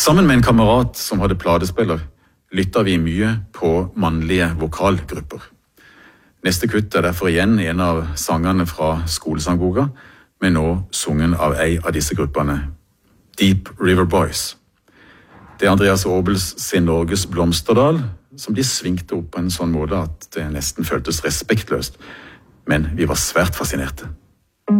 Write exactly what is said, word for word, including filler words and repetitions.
Sammen med en kamerat som hadde pladespiller, lyttet vi mye på mannlige vokalgrupper. Neste kutt er derfor igjen en av sangene fra skolesangboka, men nå sungen av ei av disse gruppene, Deep River Boys. Det er Andreas Aabels sin Norges Blomsterdal, som de svingte opp på en sånn måte at det nesten føltes respektløst, men vi var svært fascinerte.